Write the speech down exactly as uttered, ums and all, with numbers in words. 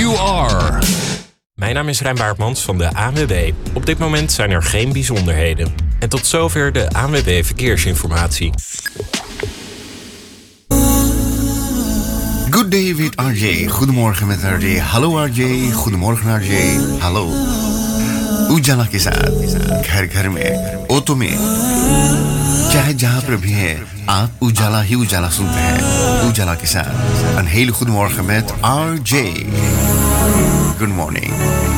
you are. Mijn naam is Rijn Baartmans van de A N W B. Op dit moment zijn er geen bijzonderheden. En tot zover de A N W B Verkeersinformatie. Good day with R J. Goedemorgen met R J. Hallo R J. Goedemorgen R J. Hallo. उजाला के साथ घर घर में ऑटो में चाहे जहां पर भी हैं आप उजाला ही उजाला सुनते हैं उजाला के साथ een hele goede morgen met R J. Good morning.